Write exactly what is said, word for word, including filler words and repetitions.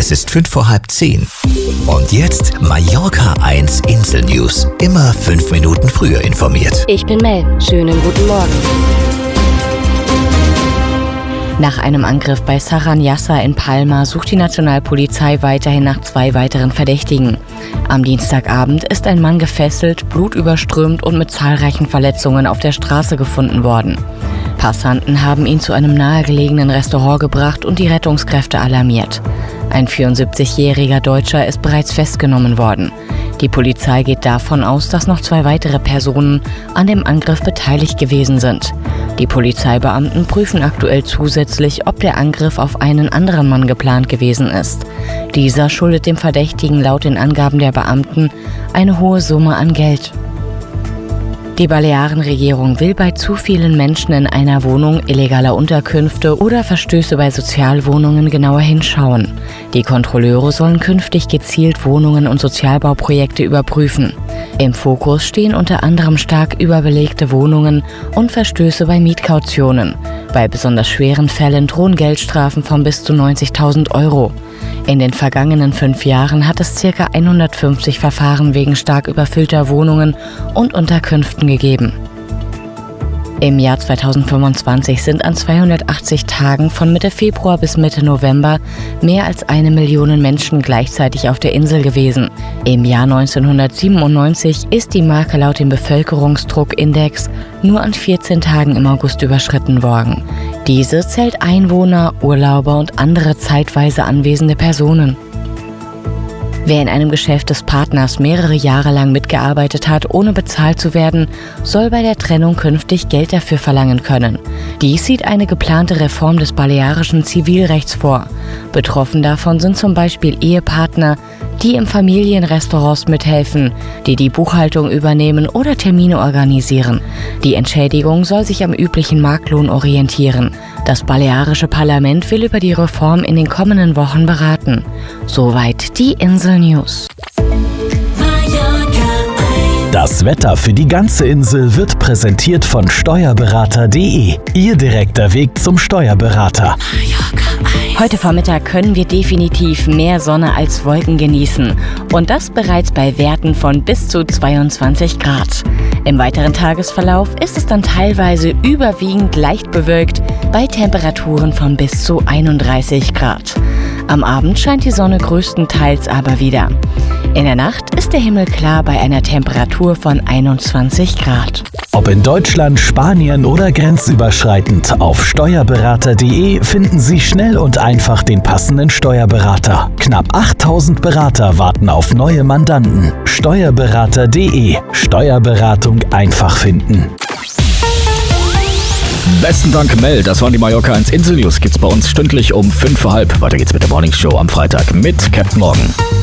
Es ist fünf vor halb zehn. Und jetzt Mallorca eins Insel News. Immer fünf Minuten früher informiert. Ich bin Mel. Schönen guten Morgen. Nach einem Angriff bei Sarran Yassa in Palma sucht die Nationalpolizei weiterhin nach zwei weiteren Verdächtigen. Am Dienstagabend ist ein Mann gefesselt, blutüberströmt und mit zahlreichen Verletzungen auf der Straße gefunden worden. Passanten haben ihn zu einem nahegelegenen Restaurant gebracht und die Rettungskräfte alarmiert. Ein vierundsiebzigjähriger Deutscher ist bereits festgenommen worden. Die Polizei geht davon aus, dass noch zwei weitere Personen an dem Angriff beteiligt gewesen sind. Die Polizeibeamten prüfen aktuell zusätzlich, ob der Angriff auf einen anderen Mann geplant gewesen ist. Dieser schuldet dem Verdächtigen laut den Angaben der Beamten eine hohe Summe an Geld. Die Balearenregierung will bei zu vielen Menschen in einer Wohnung, illegaler Unterkünfte oder Verstöße bei Sozialwohnungen genauer hinschauen. Die Kontrolleure sollen künftig gezielt Wohnungen und Sozialbauprojekte überprüfen. Im Fokus stehen unter anderem stark überbelegte Wohnungen und Verstöße bei Mietkautionen. Bei besonders schweren Fällen drohen Geldstrafen von bis zu neunzigtausend Euro. In den vergangenen fünf Jahren hat es ca. hundertfünfzig Verfahren wegen stark überfüllter Wohnungen und Unterkünften gegeben. Im Jahr zweitausendfünfundzwanzig sind an zweihundertachtzig Tagen von Mitte Februar bis Mitte November mehr als eine Million Menschen gleichzeitig auf der Insel gewesen. Im Jahr neunzehnhundertsiebenundneunzig ist die Marke laut dem Bevölkerungsdruckindex nur an vierzehn Tagen im August überschritten worden. Diese zählt Einwohner, Urlauber und andere zeitweise anwesende Personen. Wer in einem Geschäft des Partners mehrere Jahre lang mitgearbeitet hat, ohne bezahlt zu werden, soll bei der Trennung künftig Geld dafür verlangen können. Dies sieht eine geplante Reform des balearischen Zivilrechts vor. Betroffen davon sind zum Beispiel Ehepartner, die im Familienrestaurants mithelfen, die die Buchhaltung übernehmen oder Termine organisieren. Die Entschädigung soll sich am üblichen Marktlohn orientieren. Das balearische Parlament will über die Reform in den kommenden Wochen beraten. Soweit die Insel News. Das Wetter für die ganze Insel wird präsentiert von Steuerberater punkt de. Ihr direkter Weg zum Steuerberater. Heute Vormittag können wir definitiv mehr Sonne als Wolken genießen. Und das bereits bei Werten von bis zu zweiundzwanzig Grad. Im weiteren Tagesverlauf ist es dann teilweise überwiegend leicht bewölkt bei Temperaturen von bis zu einunddreißig Grad. Am Abend scheint die Sonne größtenteils aber wieder. In der Nacht ist der Himmel klar bei einer Temperatur von einundzwanzig Grad. Ob in Deutschland, Spanien oder grenzüberschreitend, auf Steuerberater punkt de finden Sie schnell und einfach den passenden Steuerberater. Knapp achttausend Berater warten auf neue Mandanten. Steuerberater punkt de. Steuerberatung einfach finden. Besten Dank, Mel. Das waren die Mallorca eins Insel News. Gibt's bei uns stündlich um fünf vor halb. Weiter geht's mit der Morning Show am Freitag mit Captain Morgan.